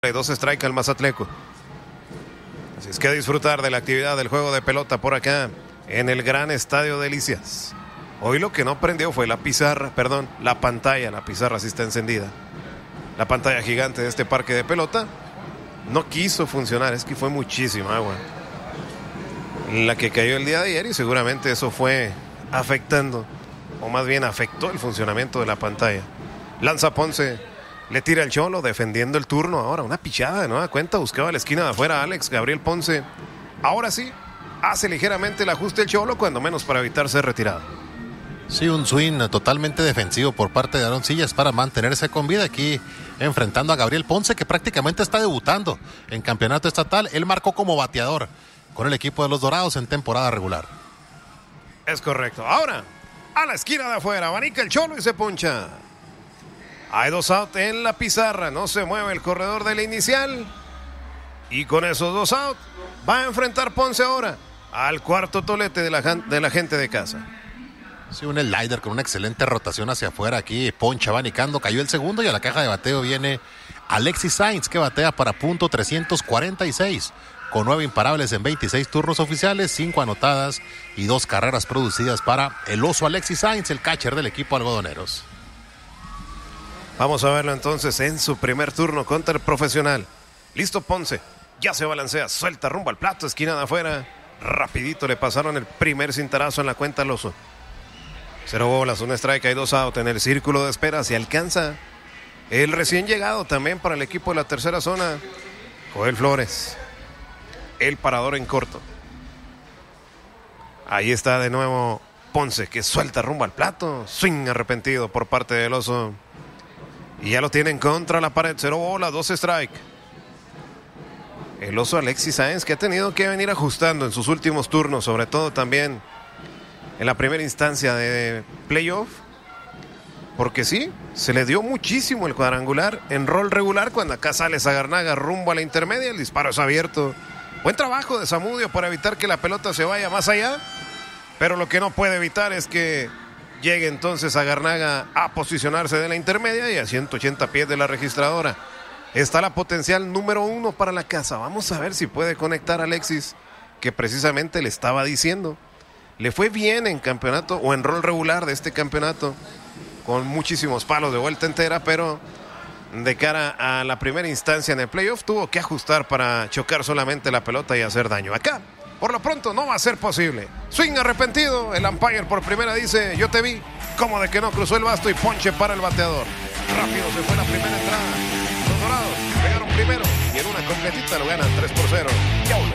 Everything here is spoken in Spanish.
Hay 2 strikes al Mazatleco. Así es que a disfrutar de la actividad del juego de pelota por acá en el gran Estadio Delicias. Hoy lo que no prendió fue la pantalla. La pizarra sí está encendida. La pantalla gigante de este parque de pelota no quiso funcionar. Es que fue muchísima agua la que cayó el día de ayer y seguramente eso fue afectando, o más bien afectó el funcionamiento de la pantalla. Lanza Ponce, le tira el Cholo defendiendo el turno. Ahora una pichada de nueva cuenta, buscaba la esquina de afuera Alex Gabriel Ponce. Ahora sí, hace ligeramente el ajuste el Cholo, cuando menos para evitar ser retirado. Sí, un swing totalmente defensivo por parte de Aaron Sillas para mantenerse con vida aquí enfrentando a Gabriel Ponce, que prácticamente está debutando en campeonato estatal. Él marcó como bateador con el equipo de los Dorados en temporada regular. Es correcto. Ahora, a la esquina de afuera, abanica el Cholo y se poncha. Hay 2 out en la pizarra, no se mueve el corredor de la inicial. Y con esos 2 out, va a enfrentar Ponce ahora al cuarto tolete de la gente de casa. Sí, un slider con una excelente rotación hacia afuera. Aquí poncha, abanicando, cayó el segundo y a la caja de bateo viene Alexis Sainz, que batea para punto .346, con 9 imparables en 26 turnos oficiales, 5 anotadas y 2 carreras producidas para el oso Alexis Sainz, el catcher del equipo algodoneros. Vamos a verlo entonces en su primer turno contra el profesional. Listo Ponce, ya se balancea, suelta rumbo al plato, esquina de afuera. Rapidito le pasaron el primer cintarazo en la cuenta al oso. 0 bolas, 1 strike, hay 2 out en el círculo de espera. Se alcanza el recién llegado también para el equipo de la tercera zona, Joel Flores, el parador en corto. Ahí está de nuevo Ponce, que suelta rumbo al plato. Swing arrepentido por parte del oso. Y ya lo tienen contra la pared. 0 bolas, 2 strike. El oso Alexis Sáenz, que ha tenido que venir ajustando en sus últimos turnos, sobre todo también en la primera instancia de playoff, porque sí, se le dio muchísimo el cuadrangular en rol regular. Cuando acá sale Zagarnaga rumbo a la intermedia, el disparo es abierto. Buen trabajo de Zamudio para evitar que la pelota se vaya más allá, pero lo que no puede evitar es que llegue entonces Zagarnaga a posicionarse de la intermedia y a 180 pies de la registradora. Está la potencial número 1 para la casa. Vamos a ver si puede conectar a Alexis, que precisamente le estaba diciendo. Le fue bien en campeonato o en rol regular de este campeonato, con muchísimos palos de vuelta entera, pero de cara a la primera instancia en el playoff tuvo que ajustar para chocar solamente la pelota y hacer daño. Acá, por lo pronto, no va a ser posible. Swing arrepentido, el umpire por primera dice: yo te vi, como de que no, cruzó el basto y ponche para el bateador. Rápido se fue la primera entrada. Los Dorados pegaron primero y en una completita lo ganan 3-0.